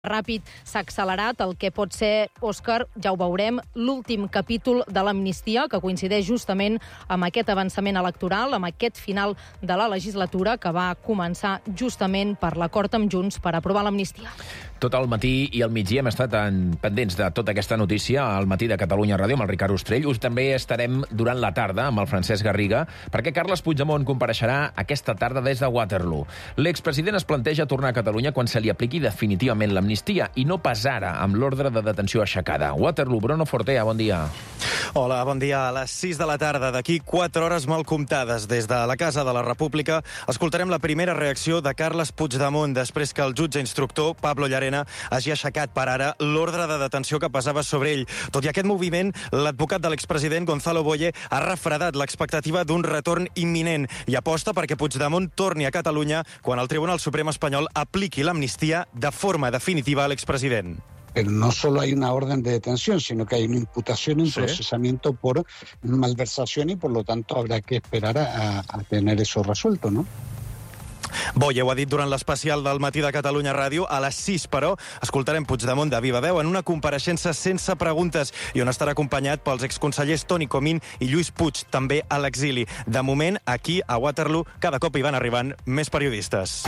ràpid s'ha accelerat el que pot ser, Òscar, ja ho veurem, l'últim capítol de l'amnistia, que coincideix justament amb aquest avançament electoral, amb aquest final de la legislatura que va començar justament per l'acord amb Junts per aprovar l'amnistia. Tot el matí i al migdia hem estat pendents de tota aquesta notícia al Matí de Catalunya Ràdio amb el Ricard Ostrell. Us també estarem durant la tarda amb el Francesc Garriga, perquè Carles Puigdemont compareixerà aquesta tarda des de Waterloo. L'expresident es planteja tornar a Catalunya quan se li apliqui definitivament l'amnistia i no pas ara, amb l'ordre de detenció aixecada. Waterloo, Bruno Fortea, bon dia. Hola, bon dia. A les 6 de la tarda, d'aquí 4 hores mal comptades, des de la Casa de la República, escoltarem la primera reacció de Carles Puigdemont després que el jutge instructor, Pablo Llarena, hagi aixecat per ara l'ordre de detenció que pesava sobre ell. Tot i aquest moviment, l'advocat de l'expresident, Gonzalo Boye, ha refredat l'expectativa d'un retorn imminent i aposta perquè Puigdemont torni a Catalunya quan el Tribunal Suprem espanyol apliqui l'amnistia de forma definitiva a l'expresident. Pero no solo hay una orden de detención, sino que hay una imputación en procesamiento por malversación y, por lo tanto, habrá que esperar a tener eso resuelto, ¿no? Boye ho ha dit durant l'especial del Matí de Catalunya Ràdio. A les 6, però, escoltarem Puigdemont de viva veu en una compareixença sense preguntes i on estarà acompanyat pels exconsellers Toni Comín i Lluís Puig, també a l'exili. De moment, aquí, a Waterloo, cada cop hi van arribant més periodistes.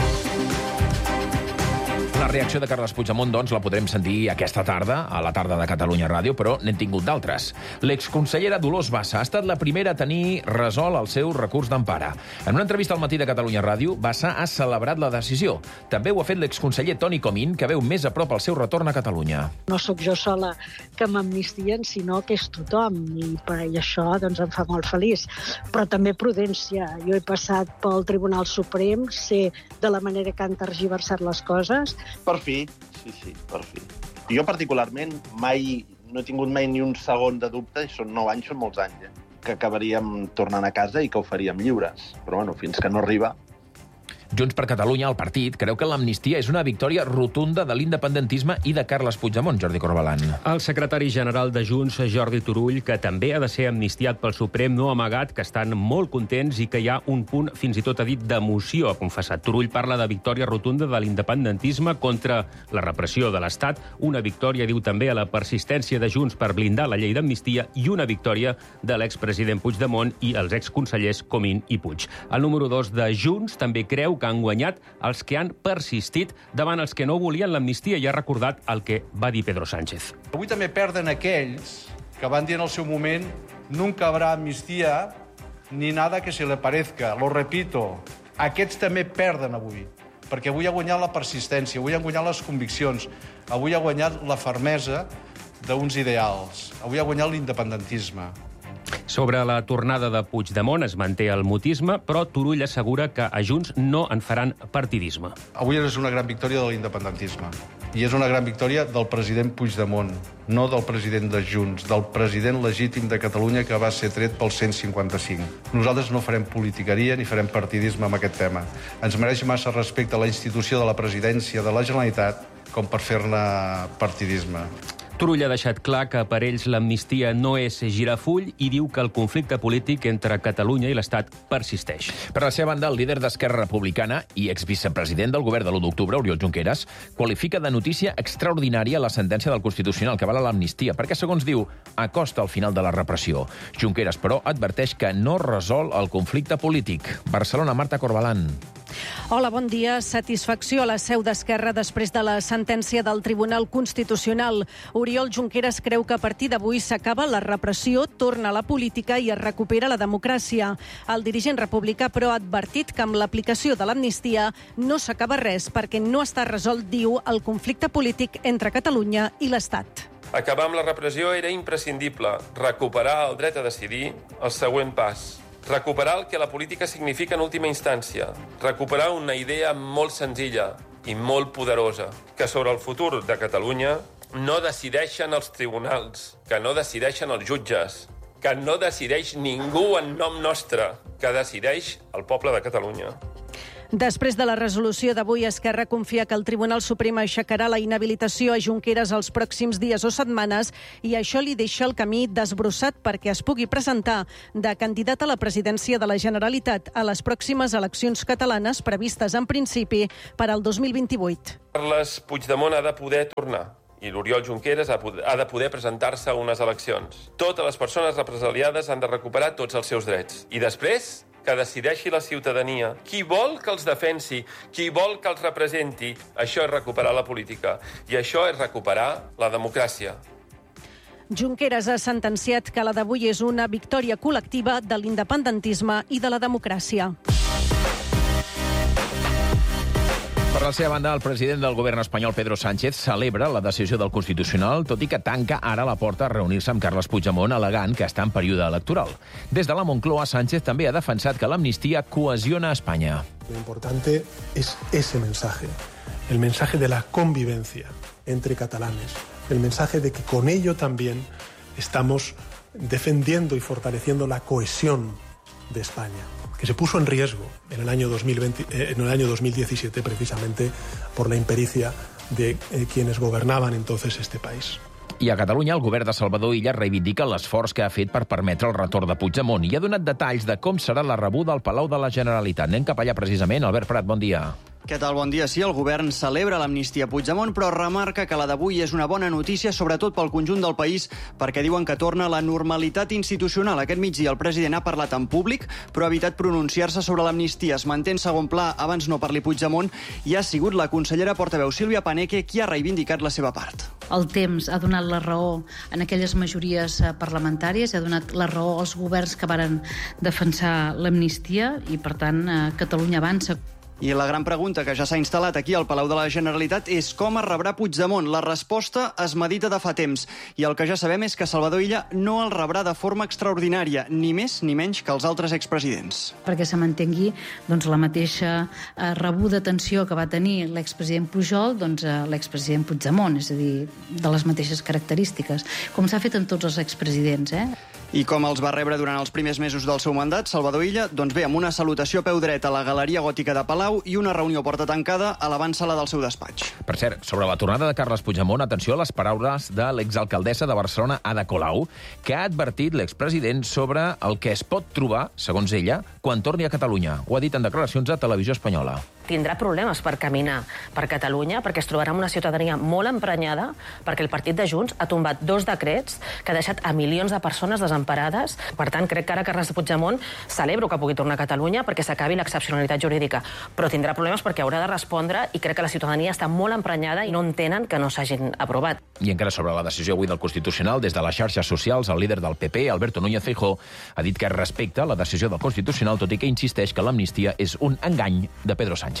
La reacció de Carles Puigdemont, doncs, la podrem sentir aquesta tarda, a la tarda de Catalunya Ràdio, però n'hem tingut d'altres. L'exconsellera Dolors Bassa ha estat la primera a tenir resolt el seu recurs d'empara. En una entrevista al Matí de Catalunya Ràdio, Bassa ha celebrat la decisió. També ho ha fet l'exconseller Toni Comín, que veu més a prop el seu retorn a Catalunya. No sóc jo sola que m'amnistien, sinó que és tothom, i això doncs, em fa molt feliç. Però també prudència. Jo he passat pel Tribunal Suprem, sé de la manera que han tergiversat les coses. Per fi, sí, per fi. Jo particularment no he tingut mai ni un segon de dubte, i són 9 anys, són molts anys, que acabaríem tornant a casa i que ho faríem lliures. Però bueno, fins que no arriba... Junts per Catalunya, el partit, creu que l'amnistia és una victòria rotunda de l'independentisme i de Carles Puigdemont, Jordi Corbalan. El secretari general de Junts, Jordi Turull, que també ha de ser amnistiat pel Suprem, no ha amagat que estan molt contents i que hi ha un punt, fins i tot ha dit, d'emoció, ha confessat. Turull parla de victòria rotunda de l'independentisme contra la repressió de l'Estat, una victòria, diu també, a la persistència de Junts per blindar la llei d'amnistia i una victòria de l'expresident Puigdemont i els exconsellers Comín i Puig. El número 2 de Junts també creu que han guanyat els que han persistit davant els que no volien l'amnistia i ha recordat el que va dir Pedro Sánchez. Avui també perden aquells que van dir en el seu moment «Nunca habrá amnistía ni nada que se le parezca». Lo repito, aquests també perden avui, perquè avui ha guanyat la persistència, avui han guanyat les conviccions, avui ha guanyat la fermesa d'uns ideals, avui ha guanyat l'independentisme. Sobre la tornada de Puigdemont es manté el mutisme, però Turull assegura que a Junts no en faran partidisme. Avui és una gran victòria de l'independentisme. I és una gran victòria del president Puigdemont, no del president de Junts, del president legítim de Catalunya que va ser tret pel 155. Nosaltres no farem politiqueria ni farem partidisme amb aquest tema. Ens mereix massa respecte a la institució de la presidència de la Generalitat com per fer-ne partidisme. Turull ha deixat clar que per ells l'amnistia no és girar full i diu que el conflicte polític entre Catalunya i l'Estat persisteix. Per la seva banda, el líder d'Esquerra Republicana i exvicepresident del govern de l'1 d'octubre, Oriol Junqueras, qualifica de notícia extraordinària la sentència del Constitucional que avala l'amnistia, perquè, segons diu, acosta al final de la repressió. Junqueras, però, adverteix que no resol el conflicte polític. Barcelona, Marta Corbalan. Hola, bon dia. Satisfacció a la seu d'Esquerra després de la sentència del Tribunal Constitucional. Oriol Junqueras creu que a partir d'avui s'acaba la repressió, torna a la política i es recupera la democràcia. El dirigent republicà, però, ha advertit que amb l'aplicació de l'amnistia no s'acaba res perquè no està resolt, diu, el conflicte polític entre Catalunya i l'Estat. Acabar amb la repressió era imprescindible. Recuperar el dret a decidir, el següent pas. Recuperar el que la política significa en última instància. Recuperar una idea molt senzilla i molt poderosa, que sobre el futur de Catalunya no decideixen els tribunals, que no decideixen els jutges, que no decideix ningú en nom nostre, que decideix el poble de Catalunya. Després de la resolució d'avui, Esquerra confia que el Tribunal Suprem aixecarà la inhabilitació a Junqueras els pròxims dies o setmanes i això li deixa el camí desbrossat perquè es pugui presentar de candidat a la presidència de la Generalitat a les pròximes eleccions catalanes previstes en principi per al 2028. Carles Puigdemont ha de poder tornar i l'Oriol Junqueras ha de poder presentar-se a unes eleccions. Totes les persones represaliades han de recuperar tots els seus drets. I després, que decideixi la ciutadania. Qui vol que els defensi, qui vol que els representi, això és recuperar la política. I això és recuperar la democràcia. Junqueras ha sentenciat que la d'avui és una victòria col·lectiva de l'independentisme i de la democràcia. Per la seva banda, el president del govern espanyol, Pedro Sánchez, celebra la decisió del Constitucional, tot i que tanca ara la porta a reunir-se amb Carles Puigdemont, al·legant que està en període electoral. Des de la Moncloa, Sánchez també ha defensat que l'amnistia cohesiona Espanya. Lo importante es ese mensaje, el mensaje de la convivencia entre catalanes, el mensaje de que con ello también estamos defendiendo y fortaleciendo la cohesión de España, que se puso en riesgo en el año 2017 precisamente por la impericia de quienes gobernaban entonces este país. I a Catalunya, el govern de Salvador Illa reivindica l'esforç que ha fet per permetre el retorn de Puigdemont i ha donat detalls de com serà la rebuda al Palau de la Generalitat. Anem cap allà precisament. Albert Prat, bon dia. Què tal? Bon dia. Sí, el govern celebra l'amnistia a Puigdemont, però remarca que la d'avui és una bona notícia, sobretot pel conjunt del país, perquè diuen que torna la normalitat institucional. Aquest migdia el president ha parlat en públic, però ha evitat pronunciar-se sobre l'amnistia. Es manté en segon pla, abans no parli Puigdemont, i ha sigut la consellera portaveu Sílvia Paneque qui ha reivindicat la seva part. El temps ha donat la raó en aquelles majories parlamentàries, ha donat la raó als governs que varen defensar l'amnistia i, per tant, Catalunya avança. I la gran pregunta que ja s'ha instal·lat aquí al Palau de la Generalitat és com es rebrà Puigdemont. La resposta es medita de fa temps. I el que ja sabem és que Salvador Illa no el rebrà de forma extraordinària, ni més ni menys que els altres expresidents. Perquè se mantengui la mateixa rebuda atenció que va tenir l'expresident Pujol, l'expresident Puigdemont, és a dir, de les mateixes característiques, com s'ha fet amb tots els expresidents, I com els va rebre durant els primers mesos del seu mandat, Salvador Illa, amb una salutació a peu dret a la Galeria Gòtica de Palau i una reunió a porta tancada a l'avantsala del seu despatx. Per cert, sobre la tornada de Carles Puigdemont, atenció a les paraules de l'exalcaldessa de Barcelona, Ada Colau, que ha advertit l'expresident sobre el que es pot trobar, segons ella, quan torni a Catalunya. Ho ha dit en declaracions a Televisió Espanyola. Tindrà problemes per caminar per Catalunya perquè es trobarà amb una ciutadania molt emprenyada perquè el partit de Junts ha tombat 2 decrets que ha deixat a milions de persones desemparades. Per tant, crec que ara Carles Puigdemont celebro que pugui tornar a Catalunya perquè s'acabi l'excepcionalitat jurídica, però tindrà problemes perquè haurà de respondre i crec que la ciutadania està molt emprenyada i no entenen que no s'hagin aprovat. I encara sobre la decisió avui del Constitucional, des de les xarxes socials, el líder del PP, Alberto Núñez Feijóo, ha dit que respecta la decisió del Constitucional, tot i que insisteix que l'amnistia és un engany de Pedro Sánchez.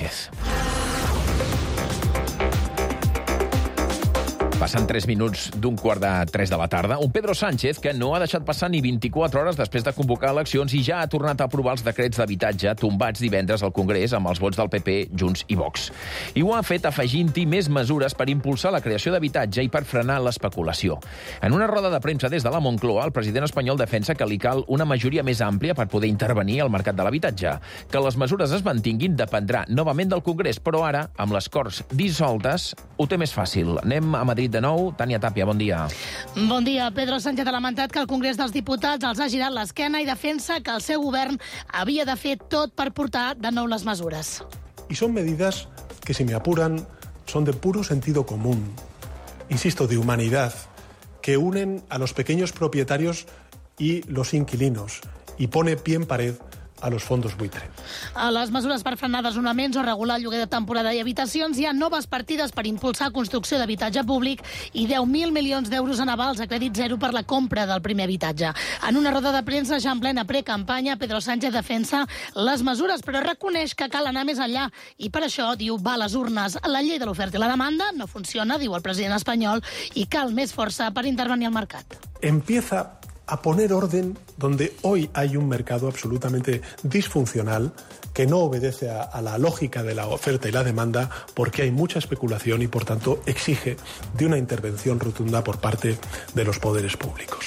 Passant 3 minuts d'un 2:45 de la tarda, un Pedro Sánchez que no ha deixat passar ni 24 hores després de convocar eleccions i ja ha tornat a aprovar els decrets d'habitatge tombats divendres al Congrés amb els vots del PP, Junts i Vox. I ho ha fet afegint-hi més mesures per impulsar la creació d'habitatge i per frenar l'especulació. En una roda de premsa des de la Moncloa, el president espanyol defensa que li cal una majoria més àmplia per poder intervenir al mercat de l'habitatge. Que les mesures es mantinguin dependrà novament del Congrés, però ara, amb les Corts dissoltes, ho té més fàcil. Anem a Madrid de nou. Tània Tàpia, bon dia. Bon dia. Pedro Sánchez ha lamentat que el Congrés dels Diputats els ha girat l'esquena i defensa que el seu govern havia de fer tot per portar de nou les mesures. Y son medidas que, si me apuran, son de puro sentido común, insisto, de humanidad, que unen a los pequeños propietarios y los inquilinos y pone pie en pared a los fondos buitre. A les mesures per frenar desnonaments o regular el lloguer de temporada i habitacions hi ha noves partides per impulsar construcció d'habitatge públic i 10.000 milions d'euros en avals a crèdit zero per la compra del primer habitatge. En una roda de premsa ja en plena precampanya, Pedro Sánchez defensa les mesures, però reconeix que cal anar més enllà i per això, diu, va a les urnes. La llei de l'oferta i la demanda no funciona, diu el president espanyol, i cal més força per intervenir al mercat. Empieza a poner orden donde hoy hay un mercado absolutamente disfuncional que no obedece a la lógica de la oferta y la demanda porque hay mucha especulación y, por tanto, exige de una intervención rotunda por parte de los poderes públicos.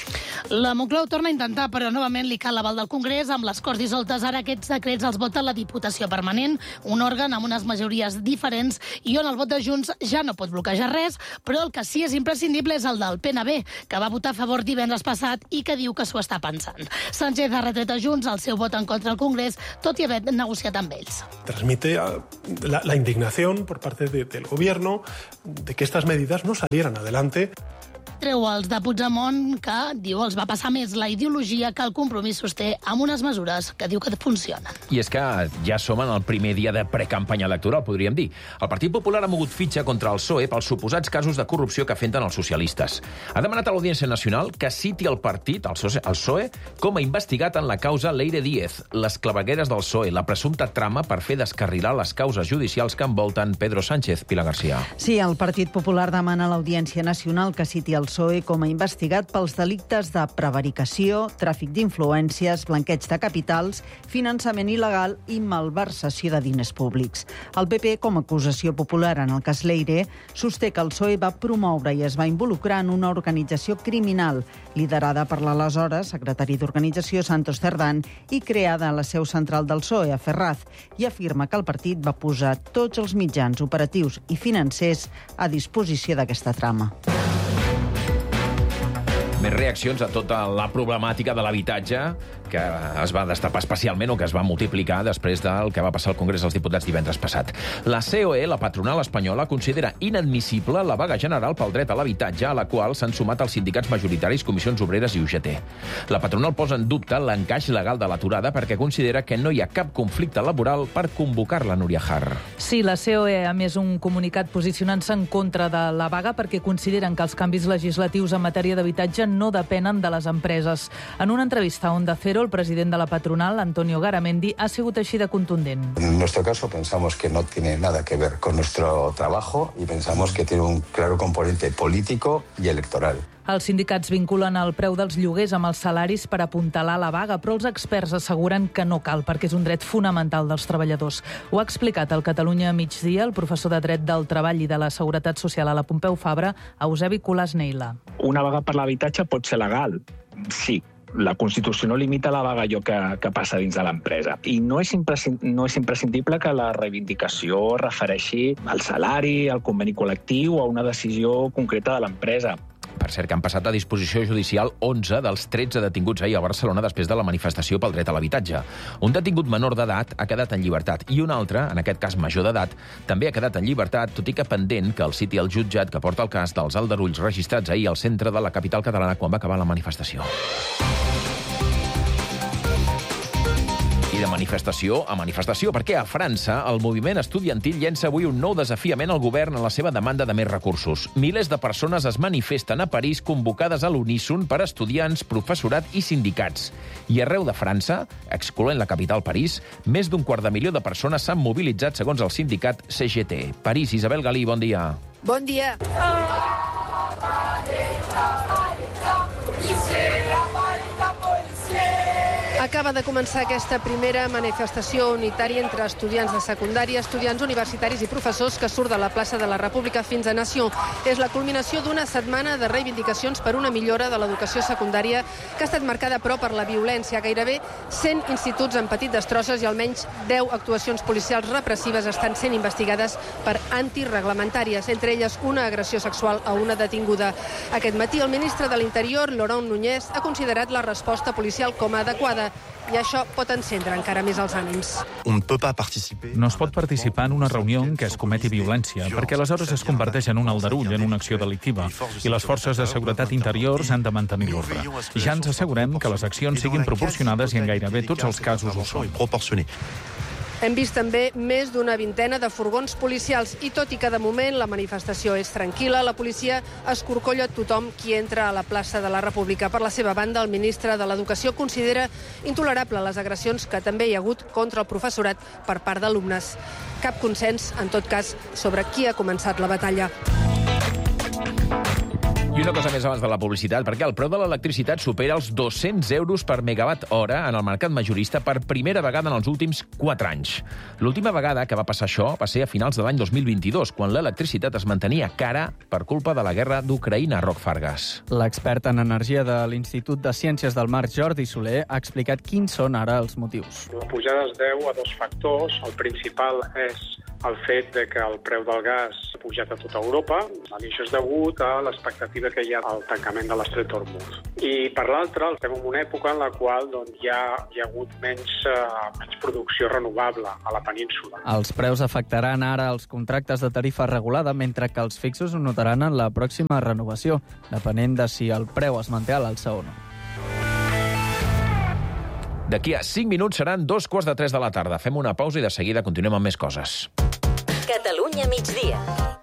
La Moncloa ho torna a intentar, però novament li cal l'aval del Congrés. Amb les Corts dissoltes, ara aquests decrets els vota la Diputació Permanent, un òrgan amb unes majories diferents i on el vot de Junts ja no pot bloquejar res, però el que sí és imprescindible és el del PNB, que va votar a favor divendres passat i que diu que s'ho està pensant. Sánchez ha retret a Junts el seu vot en contra del Congrés, tot i haver negociat amb ells. Transmite la indignación por parte del gobierno de que estas medidas no salieran adelante. Treu els de Puigdemont, que diu els va passar més la ideologia que el compromís sosté amb unes mesures que diu que funcionen. I és que ja som en el primer dia de precampanya electoral, podríem dir. El Partit Popular ha mogut fitxa contra el PSOE pels suposats casos de corrupció que afecten els socialistes. Ha demanat a l'Audiència Nacional que citi el partit, el PSOE, com a investigat en la causa Leire Díez, les clavegueres del PSOE, la presumpta trama per fer descarrilar les causes judicials que envolten Pedro Sánchez. Pilar García. Sí, el Partit Popular demana a l'Audiència Nacional que citi el PSOE com a investigat pels delictes de prevaricació, tràfic d'influències, blanqueig de capitals, finançament il·legal i malversació de diners públics. El PP, com a acusació popular en el cas Leire, sosté que el PSOE va promoure i es va involucrar en una organització criminal liderada per l'aleshores secretari d'Organització Santos Cerdán i creada a la seu central del PSOE, a Ferraz, i afirma que el partit va posar tots els mitjans operatius i financers a disposició d'aquesta trama. Més reaccions a tota la problemàtica de l'habitatge que es va destapar especialment o que es va multiplicar després del que va passar al Congrés dels Diputats divendres passat. La COE, la patronal espanyola, considera inadmissible la vaga general pel dret a l'habitatge a la qual s'han sumat els sindicats majoritaris, Comissions Obreres i UGT. La patronal posa en dubte l'encaix legal de l'aturada perquè considera que no hi ha cap conflicte laboral per convocar-la, Núria Har. Sí, la COE ha emès un comunicat posicionant-se en contra de la vaga perquè consideren que els canvis legislatius en matèria d'habitatge no depenen de les empreses. En una entrevista a Onda Cero, el president de la patronal, Antonio Garamendi, ha sigut així de contundent. En nuestro caso pensamos que no tiene nada que ver con nuestro trabajo y pensamos que tiene un claro componente político y electoral. Els sindicats vinculen el preu dels lloguers amb els salaris per apuntalar la vaga, però els experts asseguren que no cal, perquè és un dret fonamental dels treballadors. Ho ha explicat al Catalunya Migdia el professor de Dret del Treball i de la Seguretat Social a la Pompeu Fabra, Eusebi Colàs-Neila. Una vaga per l'habitatge pot ser legal, sí. La Constitució no limita la vaga allò que passa dins de l'empresa. I no és imprescindible que la reivindicació refereixi al salari, al conveni col·lectiu o a una decisió concreta de l'empresa. Per cert, que han passat a disposició judicial 11 dels 13 detinguts ahir a Barcelona després de la manifestació pel dret a l'habitatge. Un detingut menor d'edat ha quedat en llibertat i un altre, en aquest cas major d'edat, també ha quedat en llibertat, tot i que pendent que el citi el jutjat que porta el cas dels aldarulls registrats ahir al centre de la capital catalana quan va acabar la manifestació. I de manifestació a manifestació, perquè a França el moviment estudiantil llença avui un nou desafiament al govern en la seva demanda de més recursos. Milers de persones es manifesten a París convocades a l'uníson per estudiants, professorat i sindicats. I arreu de França, excloent la capital París, més d'un 250.000 de persones s'han mobilitzat segons el sindicat CGT. París, Isabel Galí, bon dia. Bon dia. Acaba de començar aquesta primera manifestació unitària entre estudiants de secundària, estudiants universitaris i professors que surt de la plaça de la República fins a Nació. És la culminació d'una setmana de reivindicacions per una millora de l'educació secundària que ha estat marcada, però, per la violència. Gairebé 100 instituts han patit destrosses i almenys 10 actuacions policials repressives estan sent investigades per antireglamentàries, entre elles una agressió sexual a una detinguda. Aquest matí el ministre de l'Interior, Laurent Nunez, ha considerat la resposta policial com a adequada i això pot encendre encara més els ànims. No es pot participar en una reunió en què es cometi violència, perquè aleshores es converteix en un aldarull, en una acció delictiva, i les forces de seguretat interiors han de mantenir l'ordre. Ja ens assegurem que les accions siguin proporcionades i en gairebé tots els casos ho són. Hem vist també més d'una vintena de furgons policials i tot i que de moment la manifestació és tranquil·la, la policia escorcolla tothom qui entra a la plaça de la República. Per la seva banda, el ministre de l'Educació considera intolerable les agressions que també hi ha hagut contra el professorat per part d'alumnes. Cap consens, en tot cas, sobre qui ha començat la batalla. I una cosa més abans de la publicitat, perquè el preu de l'electricitat supera els 200 euros per megawatt hora en el mercat majorista per primera vegada en els últims 4 anys. L'última vegada que va passar això va ser a finals de l'any 2022, quan l'electricitat es mantenia cara per culpa de la guerra d'Ucraïna. Roc Fargas. L'expert en energia de l'Institut de Ciències del Mar, Jordi Soler, ha explicat quins són ara els motius. La pujada es deu a 2 factors. El principal és el fet de que el preu del gas ha pujat a tota Europa. Això és degut a l'expectativa que hi ha al tancament de l'estret d'Hormuz. I per l'altra, estem en una època en la qual hi ha hagut menys producció renovable a la península. Els preus afectaran ara els contractes de tarifa regulada, mentre que els fixos ho notaran en la pròxima renovació, depenent de si el preu es manté a l'alça o no. D'aquí a 5 minuts seran 2:15 de la tarda. Fem una pausa i de seguida continuem amb més coses. Catalunya migdia.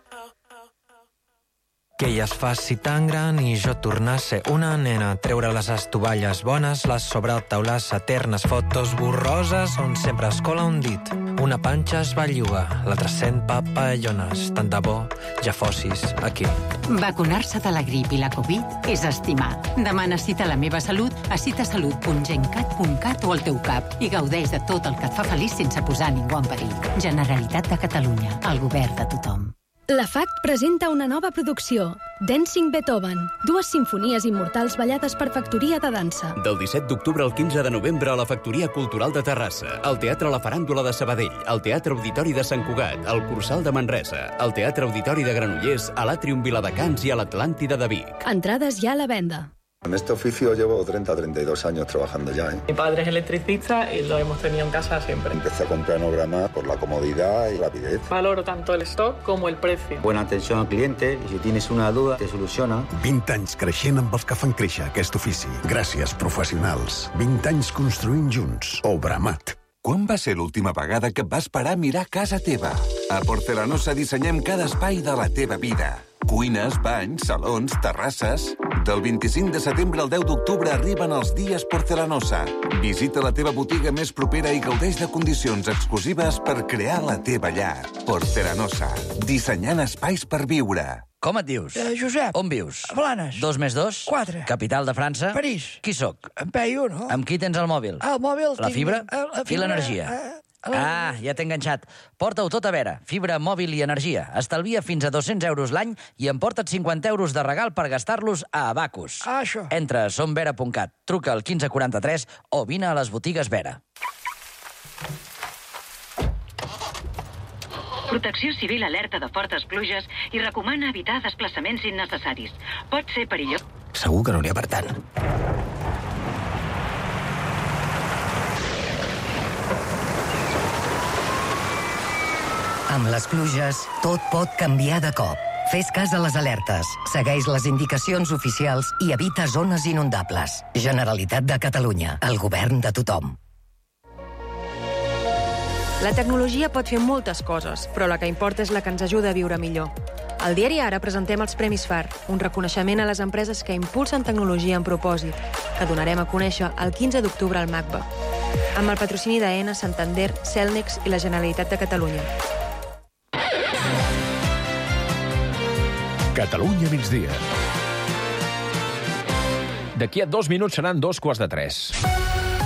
Que ella es faci tan gran i jo tornar a ser una nena, treure les estovalles bones, les sobretaules eternes, fotos borroses on sempre es cola un dit. Una panxa es belluga, l'altra sent papallones. Tant de bo ja fossis aquí. Vacunar-se de la grip i la Covid és estimar. Demana cita a la meva salut a citasalut.gencat.cat o al teu CAP i gaudeix de tot el que et fa feliç sense posar ningú en perill. Generalitat de Catalunya, el govern de tothom. La FACT presenta una nova producció, Dancing Beethoven, 2 simfonies immortals ballades per Factoria de Dansa. Del 17 d'octubre al 15 de novembre a la Factoria Cultural de Terrassa, al Teatre La Faràndula de Sabadell, al Teatre Auditori de Sant Cugat, al Cursal de Manresa, al Teatre Auditori de Granollers, a l'Àtrium Viladecans i a l'Atlàntida de Vic. Entrades ja a la venda. En este oficio llevo 32 años trabajando ya. Mi padre es electricista y lo hemos tenido en casa siempre. Empecé a comprar Nograma por la comodidad y rapidez. Valoro tanto el stock como el precio. Buena atención al cliente y si tienes una duda te soluciona. 20 anys creixent amb els que fan créixer aquest ofici. Gràcies, professionals. 20 anys construint junts. Obramat. Quan va ser l'última vegada que vas parar a mirar casa teva? A Porcelanosa dissenyem cada espai de la teva vida. Cuines, banys, salons, terrasses... Del 25 de setembre al 10 d'octubre arriben els dies Porcelanosa. Visita la teva botiga més propera i gaudeix de condicions exclusives per crear la teva llar. Porcelanosa. Dissenyant espais per viure. Com et dius? Josep. On vius? A Blanes. 2 més 2? 4. Capital de França? París. Qui sóc? En Peyu, no? Amb qui tens el mòbil? El mòbil... La fibra? La I l'energia? Ah, ja t'he enganxat. Porta-ho tot a veure. Fibra, mòbil i energia. Estalvia fins a 200 euros l'any i emporta't 50 euros de regal per gastar-los a Abacus. Ah, això. Entra a somvera.cat, truca al 1543 o vine a les botigues Vera. Protecció Civil alerta de fortes pluges i recomana evitar desplaçaments innecessaris. Pot ser perillós. Segur que no n'hi ha per tant. Amb les pluges, tot pot canviar de cop. Fes cas a les alertes, segueix les indicacions oficials i evita zones inundables. Generalitat de Catalunya, el govern de tothom. La tecnologia pot fer moltes coses, però la que importa és la que ens ajuda a viure millor. Al diari Ara presentem els Premis FAR, un reconeixement a les empreses que impulsen tecnologia amb propòsit, que donarem a conèixer el 15 d'octubre al MACBA, amb el patrocini d'Aena, Santander, Cellnex i la Generalitat de Catalunya. Catalunya migdia. D'aquí a 2 minuts seran 2:15.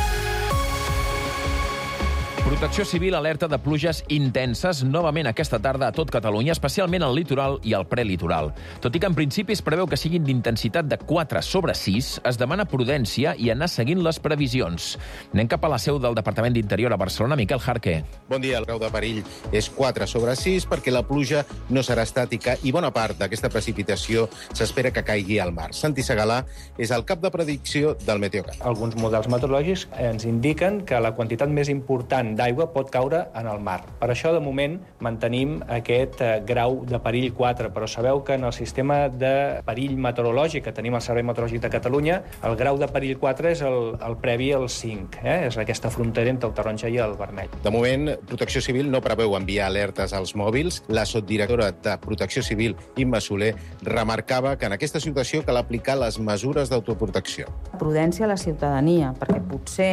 Protecció Civil alerta de pluges intenses novament aquesta tarda a tot Catalunya, especialment al litoral i al prelitoral. Tot i que en principi es preveu que siguin d'intensitat de 4/6, es demana prudència i anar seguint les previsions. Anem cap a la seu del Departament d'Interior a Barcelona. Miquel Jarque. Bon dia. El grau de perill és 4/6 perquè la pluja no serà estàtica i bona part d'aquesta precipitació s'espera que caigui al mar. Santi Segalà és el cap de predicció del Meteocat. Alguns models meteorològics ens indiquen que la quantitat més important d'aigua pot caure en el mar. Per això, de moment, mantenim aquest grau de perill 4, però sabeu que en el sistema de perill meteorològic que tenim al Servei Meteorològic de Catalunya, el grau de perill 4 és el previ al 5, és aquesta frontera entre el taronja i el vermell. De moment, Protecció Civil no preveu enviar alertes als mòbils. La subdirectora de Protecció Civil, Imma Soler, remarcava que en aquesta situació cal aplicar les mesures d'autoprotecció. Prudència a la ciutadania, perquè potser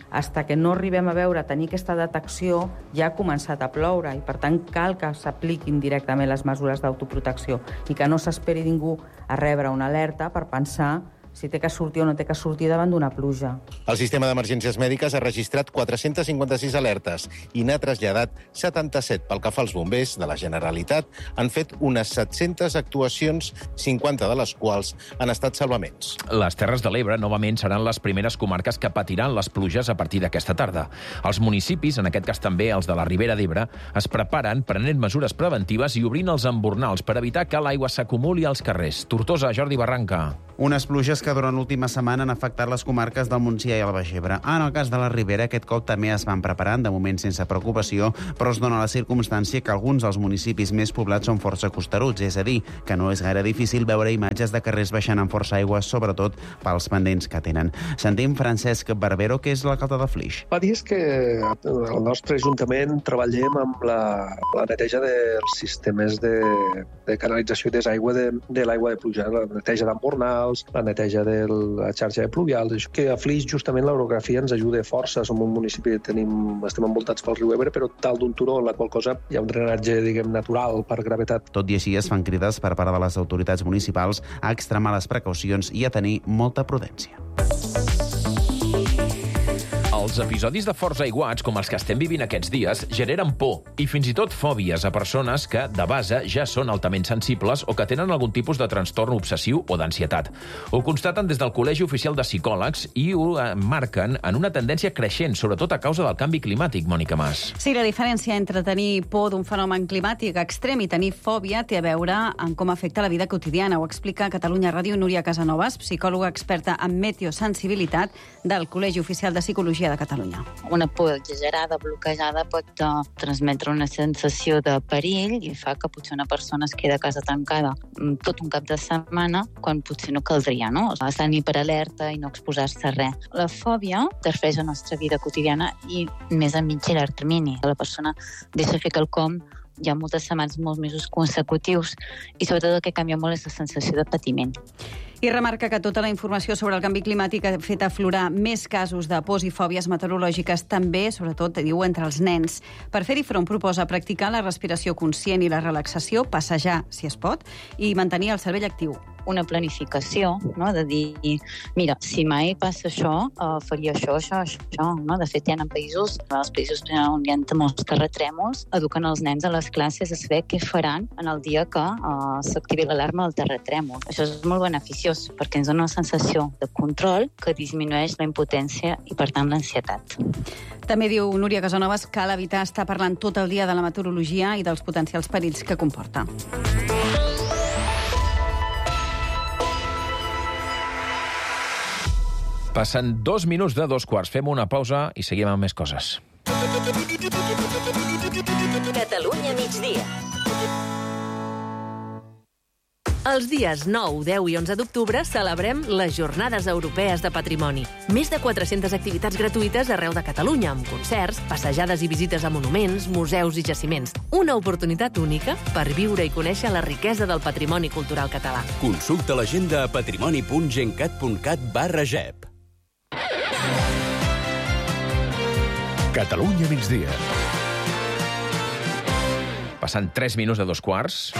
Fins que no arribem a tenir aquesta detecció, ja ha començat a ploure i, per tant, cal que s'apliquin directament les mesures d'autoprotecció i que no s'esperi ningú a rebre una alerta per pensar si té que sortir o no té que sortir davant d'una pluja. El sistema d'emergències mèdiques ha registrat 456 alertes i n'ha traslladat 77. Pel que fa als bombers de la Generalitat, han fet unes 700 actuacions, 50 de les quals han estat salvaments. Les Terres de l'Ebre, novament, seran les primeres comarques que patiran les pluges a partir d'aquesta tarda. Els municipis, en aquest cas també els de la Ribera d'Ebre, es preparen prenent mesures preventives i obrint els embornals per evitar que l'aigua s'acumuli als carrers. Tortosa, Jordi Barranca. Unes pluges que durant l'última setmana han afectat les comarques del Montsià i el Baix Ebre. En el cas de la Ribera, aquest cop també es van preparant, de moment sense preocupació, però es dona la circumstància que alguns dels municipis més poblats són força costeruts, és a dir, que no és gaire difícil veure imatges de carrers baixant amb força aigua, sobretot pels pendents que tenen. Sentim Francesc Barbero, que és l'alcalde de Flix. Va dir que el nostre Ajuntament treballem amb la neteja dels sistemes de canalització i desaigua de l'aigua de pluja, la neteja d'embornals, la neteja de la xarxa pluvial. Que a Flix, justament, l'orografia ens ajuda força. Som un municipi que estem envoltats pel riu Ebre, però dalt d'un turó, en la qual cosa hi ha un drenatge, natural per gravetat. Tot i així, es fan crides per part de les autoritats municipals a extremar les precaucions i a tenir molta prudència. Els episodis de forts aiguats, com els que estem vivint aquests dies, generen por i fins i tot fòbies a persones que, de base, ja són altament sensibles o que tenen algun tipus de trastorn obsessiu o d'ansietat. Ho constaten des del Col·legi Oficial de Psicòlegs i ho marquen en una tendència creixent, sobretot a causa del canvi climàtic, Mònica Mas. Sí, la diferència entre tenir por d'un fenomen climàtic extrem i tenir fòbia té a veure amb com afecta la vida quotidiana. Ho explica a Catalunya Ràdio Núria Casanovas, psicòloga experta en meteosensibilitat del Col·legi Oficial de Psicologia de Catalunya. Una por exagerada, bloquejada, pot transmetre una sensació de perill i fa que potser una persona es queda a casa tancada tot un cap de setmana quan potser no caldria, no? Estar en hiperalerta i no exposar-se a res. La fòbia interfereix en la nostra vida quotidiana i més a mig i llarg termini. La persona deixa fer quelcom hi ha moltes setmanes, molts mesos consecutius i sobretot el que canvia molt és la sensació de patiment. I remarca que tota la informació sobre el canvi climàtic ha fet aflorar més casos de pors i fòbies meteorològiques, també, sobretot, diu, entre els nens. Per fer-hi front, proposa practicar la respiració conscient i la relaxació, passejar, si es pot, i mantenir el cervell actiu. Una planificació, no? De dir, mira, si mai passa això, faria això, no? De fet, hi ha països, els països on hi ha molts terratrèmols, eduquen els nens a les classes a saber què faran en el dia que s'activi l'alarma del terratrèmol. Això és molt beneficiós, perquè ens dona una sensació de control que disminueix la impotència i, per tant, l'ansietat. També diu Núria Casanovas que cal evitar estar parlant tot el dia de la meteorologia i dels potencials perills que comporta. Passen 2 minuts de 2:15. Fem una pausa i seguim amb més coses. Catalunya migdia. Els dies 9, 10 i 11 d'octubre celebrem les Jornades Europees de Patrimoni. Més de 400 activitats gratuïtes arreu de Catalunya, amb concerts, passejades i visites a monuments, museus i jaciments. Una oportunitat única per viure i conèixer la riquesa del patrimoni cultural català. Consulta l'agenda a patrimoni.gencat.cat/GEP. Catalunya migdia. Passant 3 minuts de 2:15.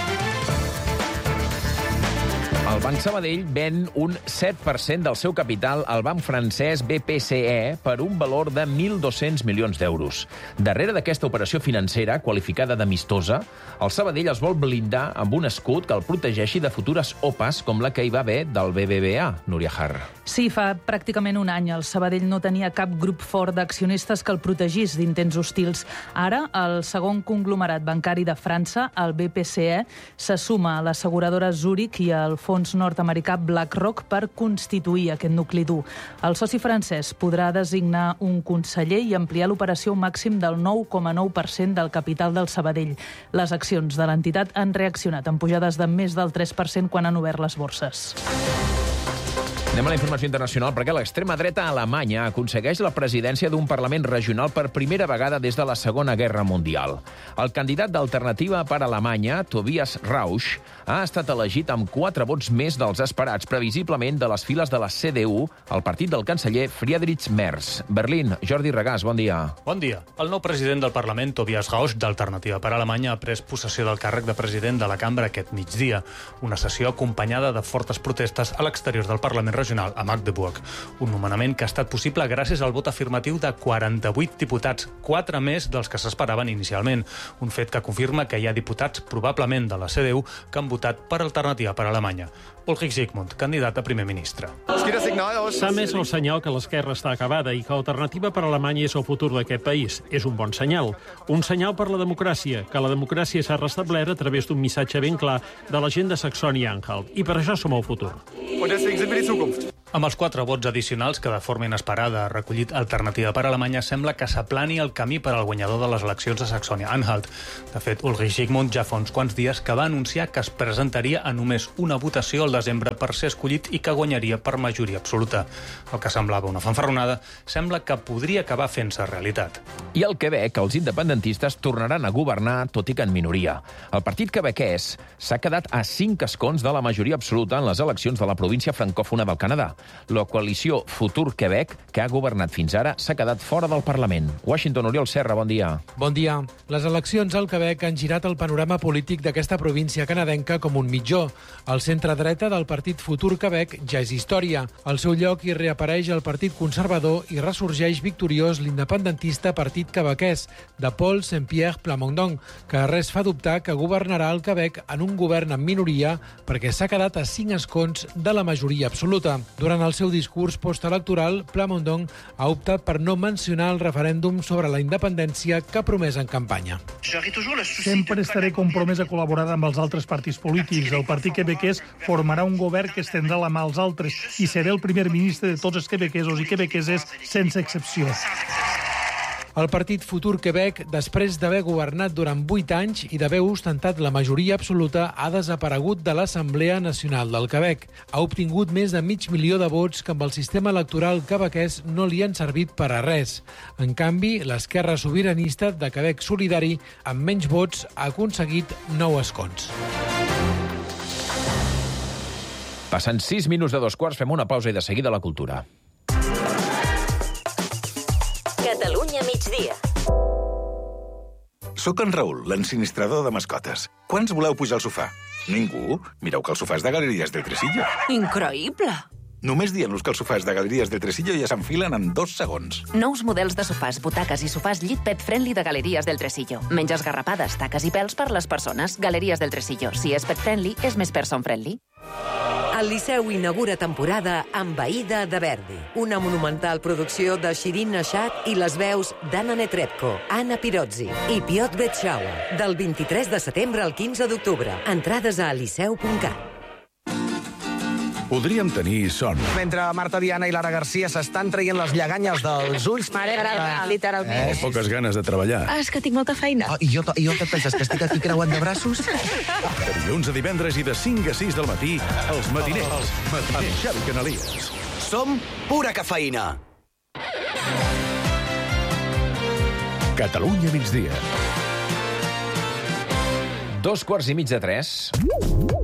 El Banc Sabadell ven un 7% del seu capital al banc francès BPCE per un valor de 1.200 milions d'euros. Darrere d'aquesta operació financera, qualificada d'amistosa, el Sabadell es vol blindar amb un escut que el protegeixi de futures OPAs com la que hi va haver del BBVA, Núria Har. Sí, fa pràcticament un any el Sabadell no tenia cap grup fort d'accionistes que el protegís d'intents hostils. Ara, el segon conglomerat bancari de França, el BPCE, se suma a l'asseguradora Zurich i al fons nord-americà BlackRock per constituir aquest nucli dur. El soci francès podrà designar un conseller i ampliar l'operació un màxim del 9,9% del capital del Sabadell. Les accions de l'entitat han reaccionat amb pujades de més del 3% quan han obert les borses. Anem a la informació internacional perquè l'extrema dreta alemanya aconsegueix la presidència d'un Parlament regional per primera vegada des de la Segona Guerra Mundial. El candidat d'Alternativa per Alemanya, Tobias Rauch, ha estat elegit amb 4 vots més dels esperats, previsiblement de les files de la CDU, el partit del canceller Friedrich Merz. Berlín, Jordi Regàs, bon dia. Bon dia. El nou president del Parlament, Tobias Rauch, d'Alternativa per Alemanya, ha pres possessió del càrrec de president de la cambra aquest migdia. Una sessió acompanyada de fortes protestes a l'exterior del Parlament regional a Magdeburg. Un nomenament que ha estat possible gràcies al vot afirmatiu de 48 diputats, 4 més dels que s'esperaven inicialment. Un fet que confirma que hi ha diputats, probablement de la CDU, que han votat per Alternativa per Alemanya. Ulrich Zygmunt, candidat a primer ministre. Sam és el senyal que l'esquerra està acabada i que Alternativa per Alemanya és el futur d'aquest país. És un bon senyal. Un senyal per la democràcia, que la democràcia s'ha restablert a través d'un missatge ben clar de la gent de Saxònia-Anhalt. I per això som el futur. Amb els 4 vots addicionals que de forma inesperada ha recollit Alternativa per Alemanya, sembla que s'aplani el camí per al guanyador de les eleccions de Saxònia-Anhalt. De fet, Ulrich Zygmunt ja fa uns quants dies que va anunciar que es presentaria a només una votació al desembre per ser escollit i que guanyaria per majoria absoluta. El que semblava una fanfarronada sembla que podria acabar fent-se realitat. I al Quebec, els independentistes tornaran a governar, tot i que en minoria. El partit quebequès s'ha quedat a 5 escons de la majoria absoluta en les eleccions de la província francòfona del Canadà. La coalició Futur Quebec, que ha governat fins ara, s'ha quedat fora del Parlament. Washington, Oriol Serra, bon dia. Bon dia. Les eleccions al Quebec han girat el panorama polític d'aquesta província canadenca com un mitjó. El centre-dreta del partit Futur Quebec ja és història. Al seu lloc hi reapareix el partit conservador i ressorgeix victoriós l'independentista partit quebequès de Paul Saint-Pierre Plamondon, que res fa dubtar que governarà el Quebec en un govern en minoria perquè s'ha quedat a 5 escons de la majoria absoluta. Durant el seu discurs postelectoral, Plamondon ha optat per no mencionar el referèndum sobre la independència que ha promès en campanya. Sempre estaré compromès a col·laborar amb els altres partits polítics. El partit quebequès formarà un govern que estendrà la mà als altres i seré el primer ministre de tots els quebequesos i quebequeses sense excepció. El partit Futur Quebec, després d'haver governat durant 8 anys i d'haver ostentat la majoria absoluta, ha desaparegut de l'Assemblea Nacional del Quebec. Ha obtingut més de 500.000 de vots que amb el sistema electoral quebequès no li han servit per a res. En canvi, l'esquerra sobiranista de Quebec Solidari, amb menys vots, ha aconseguit 9 escons. Passant 6 minuts de 2 quarts, fem una pausa i de seguida la cultura. Catalunya migdia. Soc en Raül, l'ensinistrador de mascotes. Quants voleu pujar al sofà? Ningú? Mireu que el sofà és de Galeries del Tresillo. Increïble! Només dient-los que els sofàs de Galeries del Tresillo ja s'enfilen en 2 segons. Nous models de sofàs, butaques i sofàs llit pet friendly de Galeries del Tresillo. Menys esgarrapades, taques i pèls per les persones. Galeries del Tresillo. Si és pet friendly, és més person friendly. El Liceu inaugura temporada amb Aïda de Verdi, una monumental producció de Shirin Nashat i les veus d'Anna Netrebko, Anna Pirozzi i Piotr Betxaua, del 23 de setembre al 15 d'octubre. Entrades a liceu.cat. Podríem tenir son. Mentre Marta Diana i Lara Garcia s'estan traient les lleganyes dels ulls... Literalment. Poques ganes de treballar. És que tinc molta feina. I jo què et penses, que estic aquí creuant de braços? De dilluns a divendres i de 5 a 6 del matí, els matiners. Amb Xavi Canalies. Som pura cafeïna. Catalunya migdia. 2:15.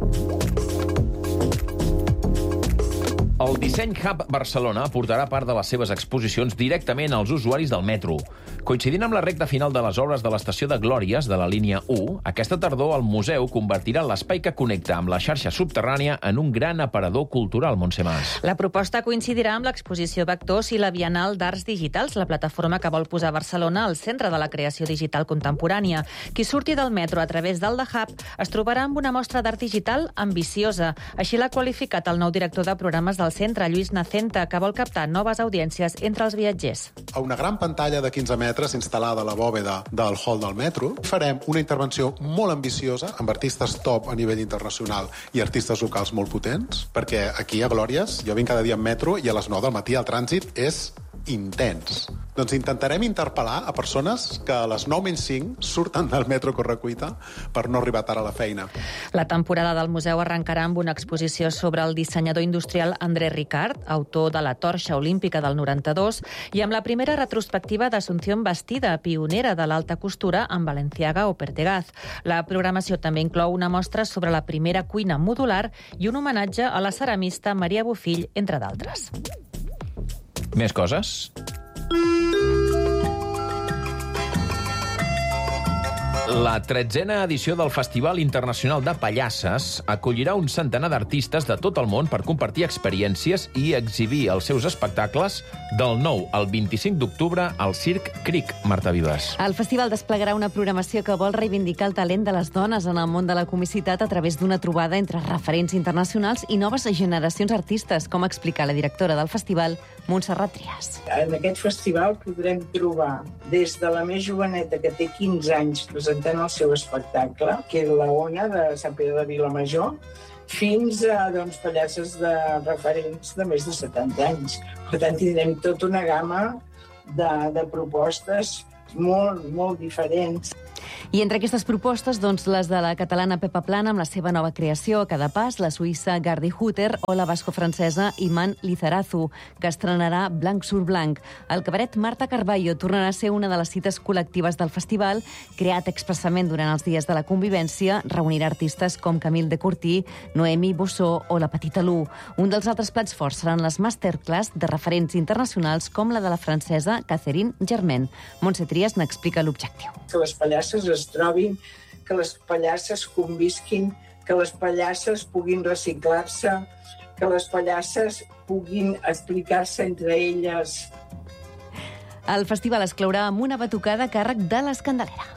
El Disseny Hub Barcelona portarà part de les seves exposicions directament als usuaris del metro. Coincidint amb la recta final de les obres de l'estació de Glòries de la línia 1, aquesta tardor el museu convertirà l'espai que connecta amb la xarxa subterrània en un gran aparador cultural, Montse Mas. La proposta coincidirà amb l'exposició Vectors i la Bienal d'Arts Digitals, la plataforma que vol posar Barcelona al centre de la creació digital contemporània. Qui surti del metro a través del The Hub es trobarà amb una mostra d'art digital ambiciosa. Així l'ha qualificat el nou director de programes del centre, Lluís Nacenta, que vol captar noves audiències entre els viatgers. A una gran pantalla de 15 metres instal·lada a la bòveda del hall del metro, farem una intervenció molt ambiciosa amb artistes top a nivell internacional i artistes locals molt potents, perquè aquí a Glòries jo vinc cada dia en metro i a les 9 del matí el trànsit és intens. Doncs intentarem interpel·lar a persones que a les 9:05 surten del metro Correcuita per no arribar tard a la feina. La temporada del museu arrencarà amb una exposició sobre el dissenyador industrial André Ricard, autor de la torxa olímpica del 92, i amb la primera retrospectiva d'Asunción Bastida, pionera de l'alta costura amb Balenciaga o Pertegaz. La programació també inclou una mostra sobre la primera cuina modular i un homenatge a la ceramista Maria Bofill, entre d'altres. Més coses? La 13a edició del Festival Internacional de Pallasses acollirà un centenar d'artistes de tot el món per compartir experiències i exhibir els seus espectacles del 9 al 25 d'octubre al Circ Cric. Marta Vives. El festival desplegarà una programació que vol reivindicar el talent de les dones en el món de la comicitat a través d'una trobada entre referents internacionals i noves generacions artistes, com explica la directora del festival, Montserrat Trias. En aquest festival podrem trobar des de la més joveneta, que té 15 anys presentant el seu espectacle, que és la Ona de Sant Pere de Vilamajor, fins a pallasses de referents de més de 70 anys. Per tant, tindrem tota una gamma de propostes molt diferents. I entre aquestes propostes, les de la catalana Pepa Plana amb la seva nova creació a cada pas, la suïssa Gardi Hutter o la basco-francesa Iman Lizarazu, que estrenarà Blanc sur Blanc. El cabaret Marta Carballo tornarà a ser una de les cites col·lectives del festival, creat expressament durant els dies de la convivència, reunirà artistes com Camille de Courtí, Noemi Bossó o la Petita Lou. Un dels altres plats forts seran les masterclass de referents internacionals com la de la francesa Catherine Germain. Montse Trias n'explica l'objectiu. Que les pallasses es trobin, que les pallasses convisquin, que les pallasses puguin reciclar-se, que les pallasses puguin explicar-se entre elles. El festival es clourà amb una batucada a càrrec de l'Escandelera.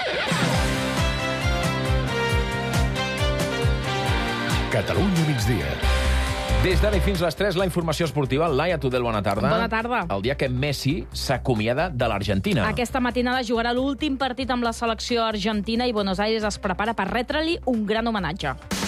Catalunya migdia. Des d'ara i fins les 3, la informació esportiva. Laia Tudel, bona tarda. Bona tarda. El dia que Messi s'acomiada de l'Argentina. Aquesta matinada jugarà l'últim partit amb la selecció argentina i Buenos Aires es prepara per retre-li un gran homenatge.